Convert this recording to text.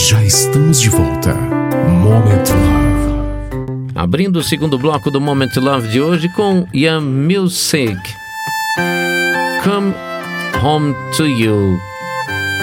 Já estamos de volta. Moment Love. Abrindo o segundo bloco do Moment Love de hoje com Young Music. Come Home to You.